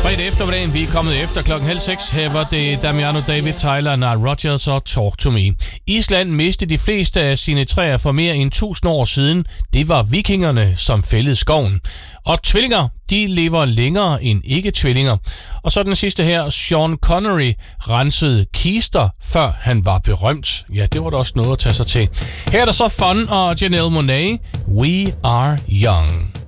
Fredag eftermiddagen, vi er kommet efter 5:30. Her var det Damiano David, Tyler, Nile Rodgers og Talk to Me. Island mistede de fleste af sine træer for mere end 1000 år siden. Det var vikingerne, som fældede skoven. Og tvillinger, de lever længere end ikke-tvillinger. Og så den sidste her, Sean Connery rensede kister, før han var berømt. Ja, det var da også noget at tage sig til. Her er der så Fun og Janelle Monáe, We Are Young.